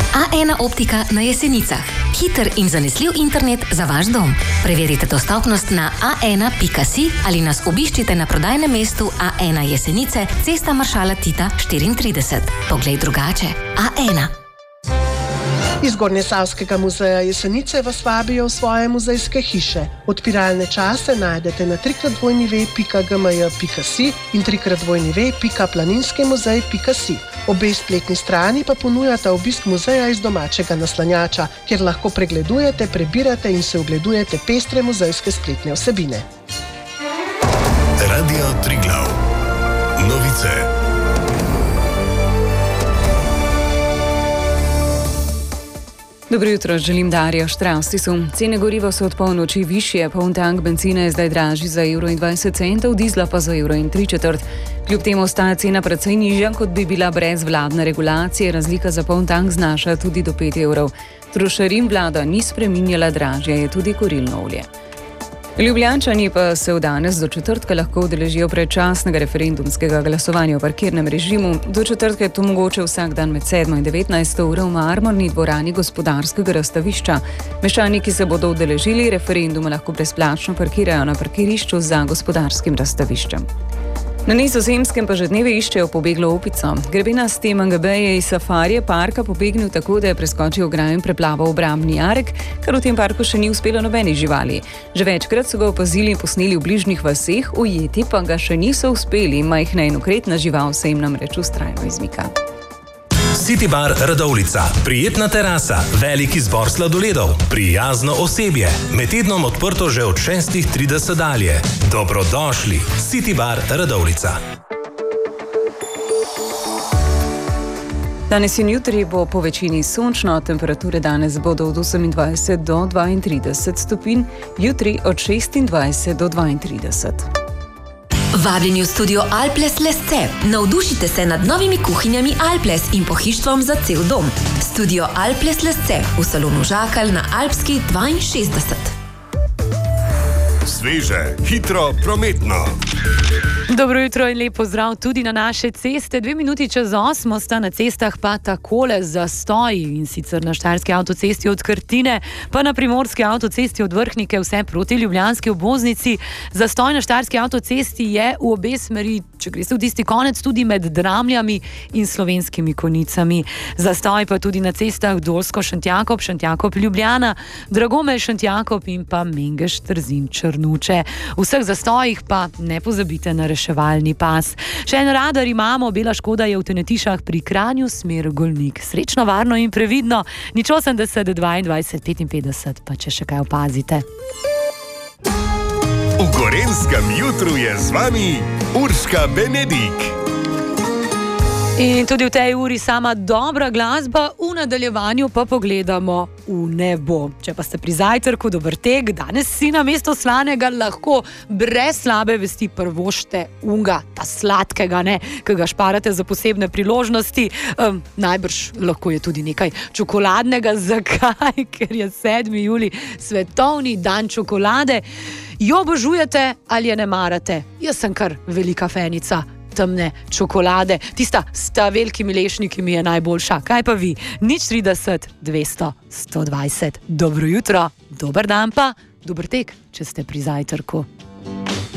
A1 optika na Jesenicah. Hiter in zanesljiv internet za vaš dom. Preverite dostopnost na a1.si ali nas obiščite na prodajnem mestu A1 Jesenice, Cesta maršala Tita 34. Poglej drugače. A1. Iz Gornjesavskega muzeja Jesenice vas vabijo v svoje muzejske hiše. Odpiralne čase najdete na www.gmj.si in www.planinskimuzej.si. Obe spletni strani pa ponujata obisk muzeja iz domačega naslanjača, kjer lahko pregledujete, prebirate in se ogledujete pestre muzejske spletne vsebine. Radio Triglav. Novice. Dobro jutro, želim Darja Štrastisu. Cene goriva so od polnoči višje, poln tank bencina je zdaj dražji za €1,20, dizla pa za €1,75. Kljub temu ostaja cena precej nižja, kot bi bila brez vladne regulacije. Razlika za poln tank znaša tudi do €5. Trošarin vlada ni spreminjala, dražje je tudi kurilno olje. Ljubljančani pa se v danes do četrtka lahko udeležijo predčasnega referendumskega glasovanja o parkirnem režimu. Do četrtka je to mogoče vsak dan med 7 in 19 uro v Marmorni dvorani Gospodarskega razstavišča. Meščani, ki se bodo udeležili referenduma, lahko brezplačno parkirajo na parkirišču za Gospodarskim razstaviščem. Na Nizozemskem pa že dneve iščejo pobeglo opico. Grebenasti MGB je iz safarije parka pobegnil tako, da je preskočil ograjo in preplaval obrambni jarek, kar v tem parku še ni uspelo nobeni živali. Že večkrat so ga opazili in posneli v bližnjih vaseh, ujeti pa ga še niso uspeli. Majhna in okretna žival se jim namreč vztrajno izmika. City Bar Radovljica. Prijetna terasa, velik izbor sladoledov, prijazno osebje. Med tednom odprto že od 6:30 dalje. Dobrodošli. City Bar Radovljica. Danes in jutri bo po večini sončno, temperature danes bodo od 28 do 32 stopinj, jutri od 26 do 32. Vabljeni v studio Alples Lesce. Navdušite se nad novimi kuhinjami Alples in pohištvom za cel dom. Studio Alples Lesce v salonu Žakalj na Alpski 62. Sveže, hitro, prometno. Dobro jutro in lep pozdrav tudi na naše ceste. 2 minuti čez 8 sta na cestah pa takole zastoji, in sicer na Štajerski avtocesti od Krtine pa na Primorski avtocesti od Vrhnike vse proti ljubljanski obvoznici. Zastoj na Štajerski avtocesti je v obe smeri, če greste v tisti konec, tudi med Dramljami in Slovenskimi Konjicami. Zastoj pa tudi na cestah Dolsko-Šentjakob, Šentjakob-Ljubljana, Dragomelj-Šentjakob in pa Mengeš-Trzin-Črnuče. V vseh zastojih pa ne pozabite na reševalni pas. Še en radar imamo, bela škoda je v Tenetišah pri Kranju, smer Golnik. Srečno, varno in previdno. Nič 80 22 55, pa če še kaj opazite. V Gorenjskem jutru je z vami Urška Benedik. In tudi v tej uri sama dobra glasba, v nadaljevanju pa pogledamo v nebo. Če pa ste pri zajtrku, dober tek, danes si na mesto slanega lahko brez slabe vesti prvošte unga, ta sladkega, ne, ki ga šparate za posebne priložnosti. Najbrž lahko je tudi nekaj čokoladnega. Zakaj? Ker je 7. julij, svetovni dan čokolade. Jo obožujete ali je ne marate? Jaz sem kar velika fenica temne čokolade. Tista s ta velikimi lešniki mi je najboljša. Kaj pa vi? 030 200 120. Dobro jutro, dober dan pa, dober tek, če ste pri zajtrku.